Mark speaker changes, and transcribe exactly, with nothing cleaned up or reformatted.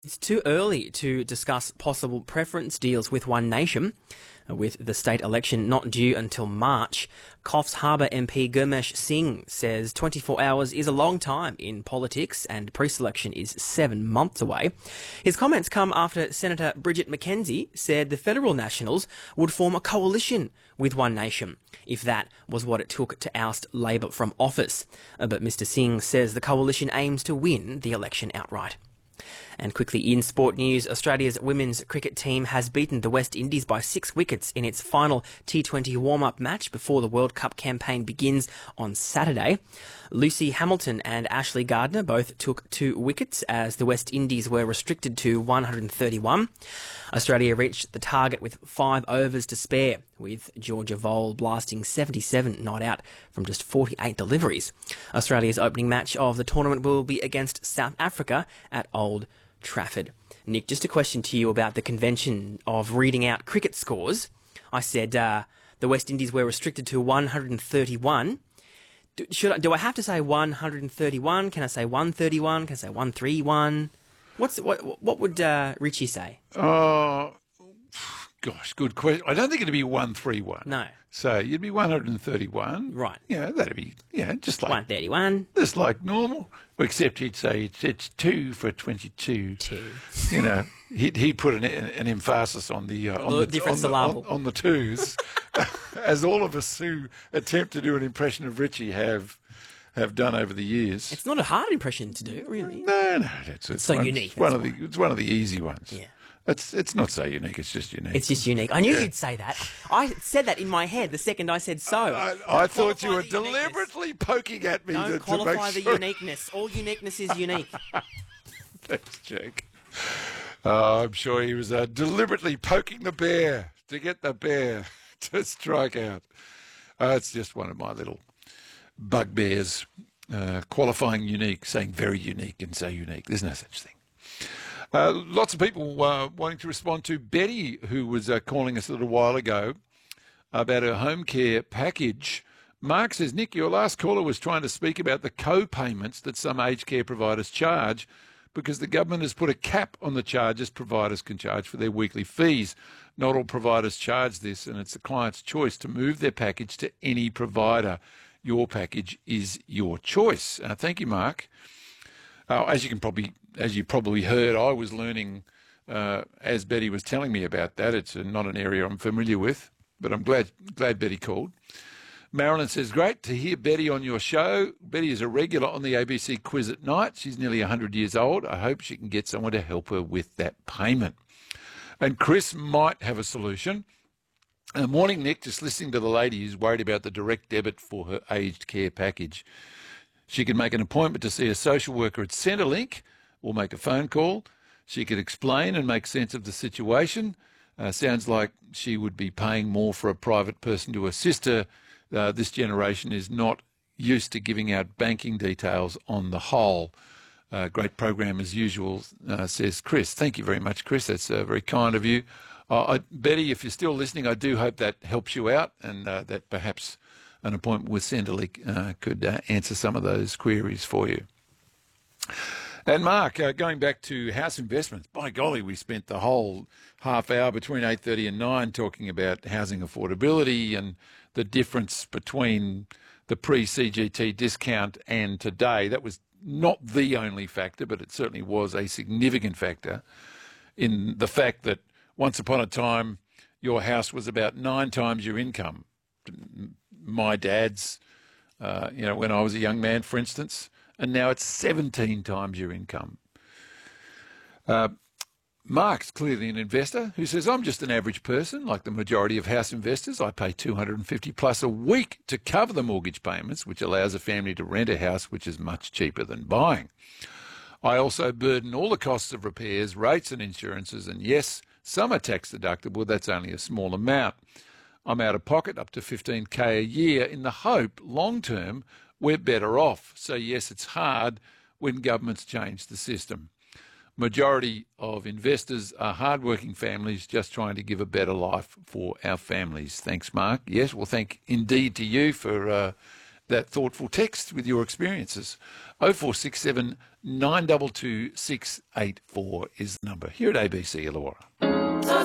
Speaker 1: It's too early to discuss possible preference deals with One Nation, with the state election not due until March. Coffs Harbour M P Gurmesh Singh says twenty-four hours is a long time in politics and pre-selection is seven months away. His comments come after Senator Bridget McKenzie said the federal Nationals would form a coalition with One Nation if that was what it took to oust Labor from office. But Mister Singh says the coalition aims to win the election outright. And quickly in sport news, Australia's women's cricket team has beaten the West Indies by six wickets in its final T twenty warm-up match before the World Cup campaign begins on Saturday. Lucy Hamilton and Ashley Gardner both took two wickets as the West Indies were restricted to one hundred thirty-one. Australia reached the target with five overs to spare, with Georgia Vole blasting seventy-seven not out from just forty-eight deliveries. Australia's opening match of the tournament will be against South Africa at Old Trafford. Nick, just a question to you about the convention of reading out cricket scores. I said uh, the West Indies were restricted to one hundred thirty-one. Do, should I, do I have to say one hundred thirty-one? Can I say one thirty-one? Can I say one thirty-one? What's what? What would uh, Richie say?
Speaker 2: Oh, gosh, good question. I don't think it'd be one thirty-one.
Speaker 1: No.
Speaker 2: So you'd be one hundred thirty-one.
Speaker 1: Right.
Speaker 2: Yeah, that'd be yeah, just like
Speaker 1: one thirty-one.
Speaker 2: Just like normal, except he'd say it's, it's two for twenty-two.
Speaker 1: Two.
Speaker 2: You know, he'd he'd put an, an emphasis on the uh, on, the,
Speaker 1: different
Speaker 2: on, the,
Speaker 1: syllable.
Speaker 2: on, on the twos, as all of us who attempt to do an impression of Richie have. have done over the years.
Speaker 1: It's not a hard impression to do, really.
Speaker 2: No, no, it's, it's
Speaker 1: so
Speaker 2: one,
Speaker 1: unique.
Speaker 2: It's one of the it's one of the easy ones.
Speaker 1: Yeah,
Speaker 2: it's it's not so unique. It's just unique.
Speaker 1: It's just unique. I knew yeah. you'd say that. I said that in my head the second I said so.
Speaker 2: I, I, I thought you were deliberately uniqueness. poking at me.
Speaker 1: Don't
Speaker 2: to,
Speaker 1: qualify
Speaker 2: to make
Speaker 1: the
Speaker 2: sure.
Speaker 1: uniqueness. All uniqueness is unique.
Speaker 2: Thanks, Jake. Uh, I'm sure he was uh, deliberately poking the bear to get the bear to strike out. Uh, it's just one of my little bugbears. Uh, qualifying unique, saying very unique and so unique. There's no such thing. Uh, lots of people uh, wanting to respond to Betty, who was uh, calling us a little while ago about her home care package. Mark says, Nick, your last caller was trying to speak about the co-payments that some aged care providers charge because the government has put a cap on the charges providers can charge for their weekly fees. Not all providers charge this, and it's the client's choice to move their package to any provider. Your package is your choice. Uh, thank you, Mark. Uh, as you can probably, as you probably heard, I was learning uh, as Betty was telling me about that. It's uh, not an area I'm familiar with, but I'm glad glad Betty called. Marilyn says, great to hear Betty on your show. Betty is a regular on the A B C quiz at night. She's nearly one hundred years old. I hope she can get someone to help her with that payment. And Chris might have a solution. Uh, morning, Nick. Just listening to the lady who's worried about the direct debit for her aged care package. She can make an appointment to see a social worker at Centrelink or make a phone call. She could explain and make sense of the situation. Uh, sounds like she would be paying more for a private person to assist her. Uh, this generation is not used to giving out banking details on the whole. Uh, great program as usual, uh, says Chris. Thank you very much, Chris. That's uh, very kind of you. Uh, I, Betty, if you're still listening, I do hope that helps you out and uh, that perhaps an appointment with Centrelink uh, could uh, answer some of those queries for you. And Mark, uh, going back to house investments, by golly, we spent the whole half hour between eight thirty and nine talking about housing affordability and the difference between the pre-C G T discount and today. That was not the only factor, but it certainly was a significant factor in the fact that once upon a time, your house was about nine times your income. My dad's, uh, you know, when I was a young man, for instance, and now it's seventeen times your income. Uh, Mark's clearly an investor who says, I'm just an average person, like the majority of house investors. I pay two hundred fifty plus a week to cover the mortgage payments, which allows a family to rent a house, which is much cheaper than buying. I also burden all the costs of repairs, rates and insurances, and yes, some are tax deductible. That's only a small amount. I'm out of pocket up to fifteen K a year in the hope long term we're better off. So yes, it's hard when governments change the system. Majority of investors are hardworking families just trying to give a better life for our families. Thanks, Mark. Yes, well, thank indeed to you for uh, that thoughtful text with your experiences. oh four six seven, nine two two, six eight four is the number here at A B C Illawarra.